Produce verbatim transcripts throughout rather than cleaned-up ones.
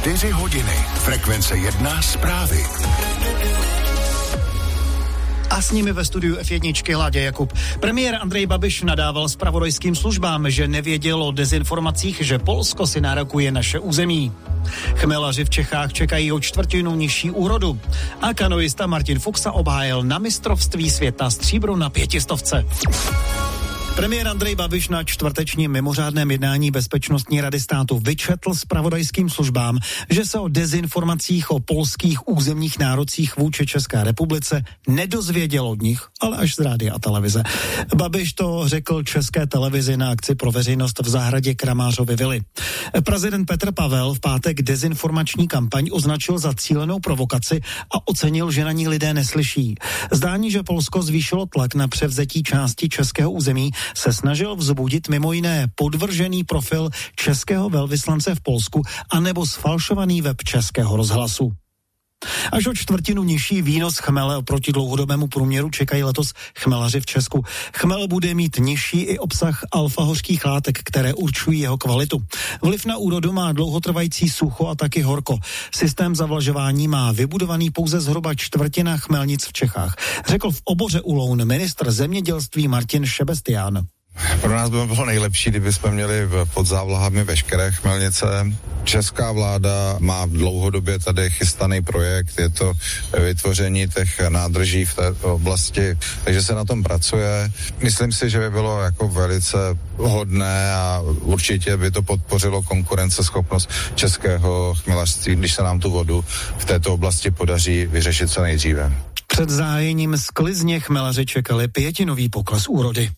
Čtyři hodiny. Frekvence jedna zprávy. A s nimi ve studiu ef jedna Láďa Jakub. Premiér Andrej Babiš nadával zpravodajským službám, že nevěděl o dezinformacích, že Polsko si nárokuje naše území. Chmelaři v Čechách čekají o čtvrtinu nižší úrodu. A kanoista Martin Fuxa obhájil na mistrovství světa stříbro na pětistovce. Premiér Andrej Babiš na čtvrtečním mimořádném jednání Bezpečnostní rady státu vyčetl zpravodajským službám, že se o dezinformacích o polských územních nárocích vůči České republice nedozvěděl od nich, ale až z rádia a televize. Babiš to řekl České televizi na akci pro veřejnost v zahradě Kramářovy vily. Prezident Petr Pavel v pátek dezinformační kampaň označil za cílenou provokaci a ocenil, že na ní lidé neslyší. Zdání, že Polsko zvýšilo tlak na převzetí části českého území, se snažil vzbudit mimo jiné podvržený profil českého velvyslance v Polsku anebo sfalšovaný web Českého rozhlasu. Až o čtvrtinu nižší výnos chmele oproti dlouhodobému průměru čekají letos chmelaři v Česku. Chmel bude mít nižší i obsah alfa-hořkých látek, které určují jeho kvalitu. Vliv na úrodu má dlouhotrvající sucho a taky horko. Systém zavlažování má vybudovaný pouze zhruba čtvrtina chmelnic v Čechách, řekl v Oboře u Loun ministr zemědělství Martin Šebestián. Pro nás by bylo nejlepší, kdyby jsme měli pod závlahami veškeré chmelnice. Česká vláda má dlouhodobě tady chystaný projekt, je to vytvoření těch nádrží v této oblasti, takže se na tom pracuje. Myslím si, že by bylo jako velice hodné a určitě by to podpořilo konkurenceschopnost českého chmelařství, když se nám tu vodu v této oblasti podaří vyřešit co nejdříve. Před zahájením sklizně chmelaři čekali pětinový pokles úrody.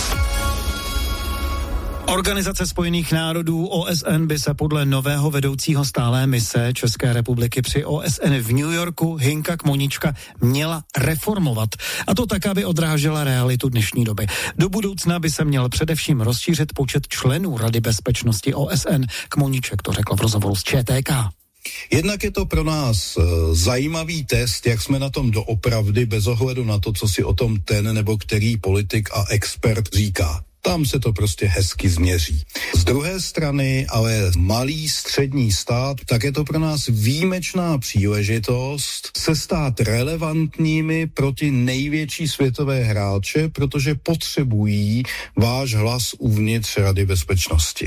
Organizace spojených národů O S N by se podle nového vedoucího stálé mise České republiky při O S N v New Yorku Hinka Kmonička měla reformovat. A to tak, aby odrážela realitu dnešní doby. Do budoucna by se měl především rozšířit počet členů Rady bezpečnosti O S N. Kmoniček to řekl v rozhovoru s Č T K. Jednak je to pro nás uh, zajímavý test, jak jsme na tom doopravdy, bez ohledu na to, co si o tom ten nebo který politik a expert říká. Tam se to prostě hezky změří. Z druhé strany, ale malý střední stát, tak je to pro nás výjimečná příležitost se stát relevantními pro ty největší světové hráče, protože potřebují váš hlas uvnitř Rady bezpečnosti.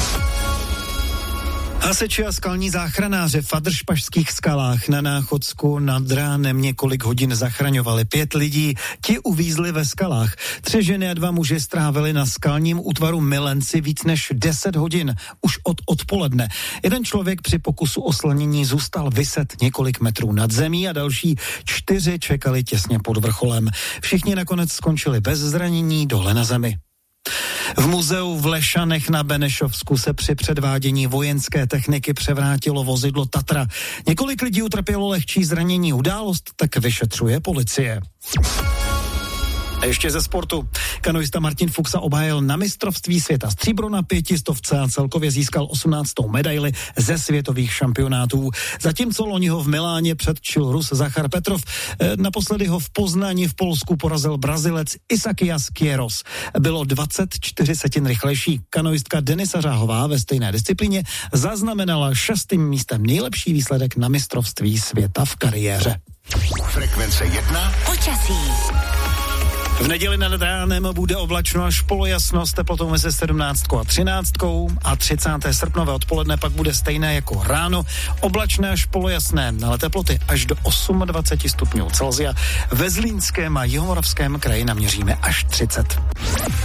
Hasiči a skalní záchranáři v Adršpašských skalách na Náchodsku nad ránem několik hodin zachraňovali pět lidí. Ti uvízli ve skalách. Tři ženy a dva muži strávili na skalním útvaru Milenci víc než deset hodin, už od odpoledne. Jeden člověk při pokusu o slanění zůstal viset několik metrů nad zemí a další čtyři čekali těsně pod vrcholem. Všichni nakonec skončili bez zranění dole na zemi. V muzeu v Lešanech na Benešovsku se při předvádění vojenské techniky převrátilo vozidlo Tatra. Několik lidí utrpělo lehčí zranění. Událost tak vyšetřuje policie. A ještě ze sportu. Kanoista Martin Fuxa obhájil na mistrovství světa stříbro na pětistovce a celkově získal osmnáctou medaili ze světových šampionátů. Zatímco loni ho v Miláně předčil Rus Zachar Petrov, naposledy ho v Poznani v Polsku porazil Brazilec Isakias Kieros. Bylo dvacet čtyři setin rychlejší. Kanoistka Denisa Řáhová ve stejné disciplíně zaznamenala šestým místem nejlepší výsledek na mistrovství světa v kariéře. Frekvence jedna. Počasí. V neděli nad ránem bude oblačno až polojasno s teplotou mezi sedmnáctkou a třináctkou a třicátého srpnové odpoledne pak bude stejné jako ráno. Oblačné až polojasné, ale teploty až do dvacet osm stupňů Celsia. Ve Zlínském a Jihomoravském kraji naměříme až třicet.